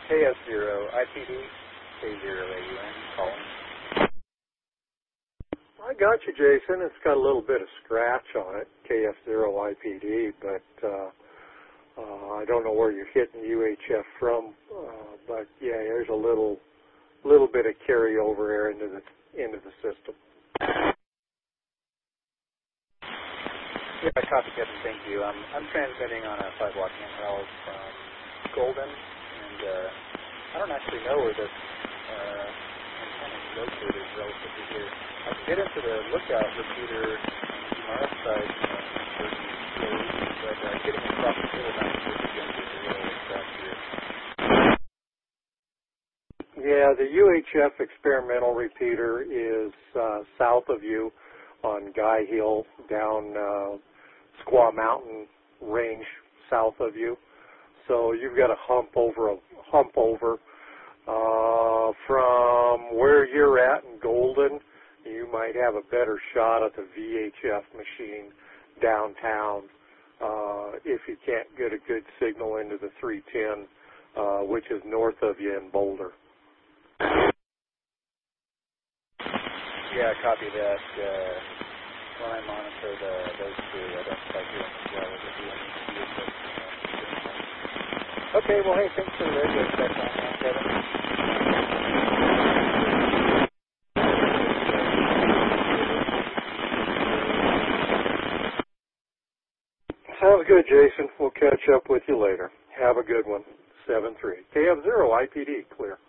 KF0 IPD, K0AUN, calling. I got you, Jason. It's got a little bit of scratch on it, KF0 IPD, but I don't know where you're hitting UHF from. But yeah, there's a little bit of carryover there into the system. Yeah, copy, Kevin. Thank you. I'm transmitting on a 5-watt handheld from Golden, and I don't actually know where this antenna is located relatively here. I can get into the lookout repeater on the RF side but getting across the field now is a little crack here. Yeah, the UHF experimental repeater is south of you on Guy Hill, down Squaw Mountain range south of you. So you've got a hump over from where you're at in Golden. You might have a better shot at the VHF machine downtown if you can't get a good signal into the 310, which is north of you in Boulder. Yeah, copy that. When I monitor those two, I don't quite do them as well as if you Okay, well, hey, thanks for the radio check on that, Kevin. Sounds good, Jason. We'll catch up with you later. Have a good one. 7-3. KF0 IPD, clear.